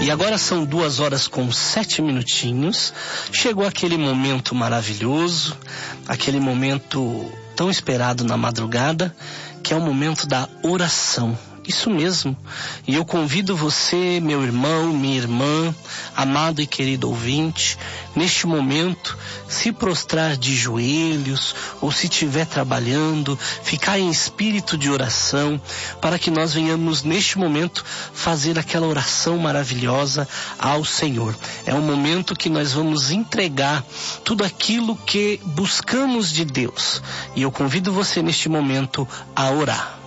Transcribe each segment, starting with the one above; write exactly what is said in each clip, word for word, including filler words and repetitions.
E agora são duas horas com sete minutinhos. Chegou aquele momento maravilhoso, aquele momento tão esperado na madrugada, que é o momento da oração. Isso mesmo. E eu convido você, meu irmão, minha irmã, amado e querido ouvinte, neste momento, se prostrar de joelhos, ou se estiver trabalhando, ficar em espírito de oração, para que nós venhamos neste momento fazer aquela oração maravilhosa ao Senhor. É um momento que nós vamos entregar tudo aquilo que buscamos de Deus. E eu convido você neste momento a orar.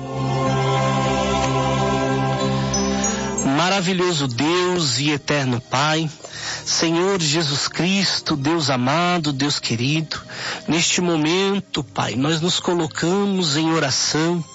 Maravilhoso Deus e eterno Pai, Senhor Jesus Cristo, Deus amado, Deus querido, neste momento, Pai, nós nos colocamos em oração,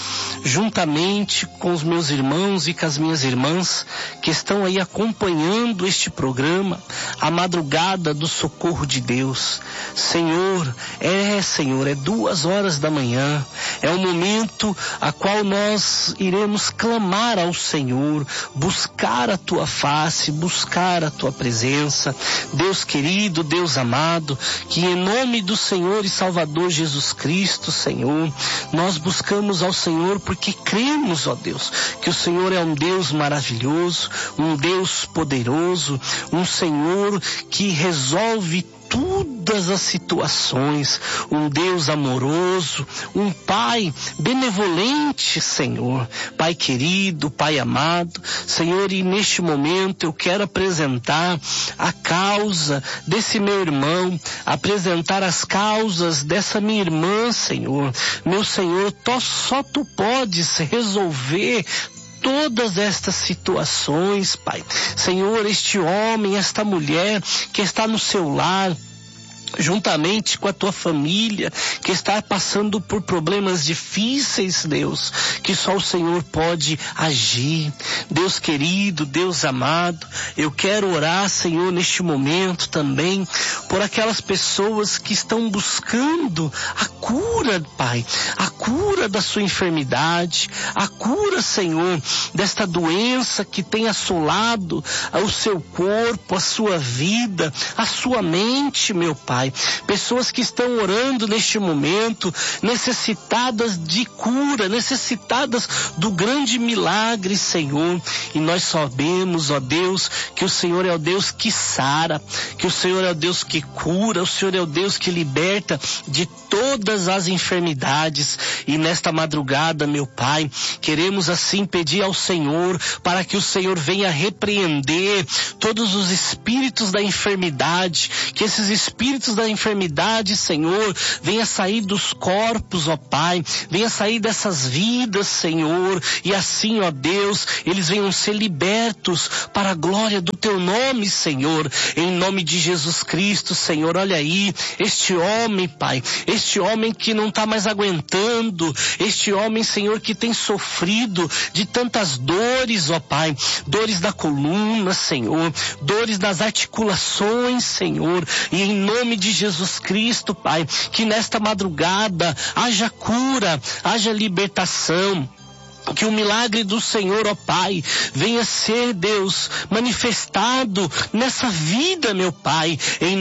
juntamente com os meus irmãos e com as minhas irmãs que estão aí acompanhando este programa, a madrugada do socorro de Deus. Senhor, é Senhor, é duas horas da manhã, é o momento a qual nós iremos clamar ao Senhor, buscar a Tua face, buscar a Tua presença. Deus querido, Deus amado, que em nome do Senhor e Salvador Jesus Cristo, Senhor, nós buscamos ao Senhor porque cremos, ó Deus, que o Senhor é um Deus maravilhoso, um Deus poderoso, um Senhor que resolve todas as situações, um Deus amoroso, um Pai benevolente, Senhor, Pai querido, Pai amado, Senhor, e neste momento eu quero apresentar a causa desse meu irmão, apresentar as causas dessa minha irmã, Senhor. Meu Senhor, só Tu podes resolver todas estas situações, Pai. Senhor, este homem, esta mulher que está no seu lar, juntamente com a tua família, que está passando por problemas difíceis, Deus, que só o Senhor pode agir. Deus querido, Deus amado, eu quero orar, Senhor, neste momento também, por aquelas pessoas que estão buscando a cura, Pai, a cura da sua enfermidade, a cura, Senhor, desta doença que tem assolado o seu corpo, a sua vida, a sua mente, meu Pai. Pessoas que estão orando neste momento, necessitadas de cura, necessitadas do grande milagre, Senhor. E nós sabemos, ó Deus, que o Senhor é o Deus que sara, que o Senhor é o Deus que cura, o Senhor é o Deus que liberta de todas as enfermidades. E nesta madrugada, meu Pai, queremos assim pedir ao Senhor para que o Senhor venha repreender todos os espíritos da enfermidade, que esses espíritos da enfermidade, Senhor, venha sair dos corpos, ó Pai, venha sair dessas vidas, Senhor, e assim, ó Deus, eles venham ser libertos para a glória do Teu nome, Senhor, em nome de Jesus Cristo, Senhor. Olha aí, este homem, Pai, este homem que não está mais aguentando, este homem, Senhor, que tem sofrido de tantas dores, ó Pai, dores da coluna, Senhor, dores das articulações, Senhor, e em nome de Jesus Cristo, Pai, que nesta madrugada haja cura, haja libertação. Que o milagre do Senhor, ó Pai, venha ser, Deus, manifestado nessa vida, meu Pai, em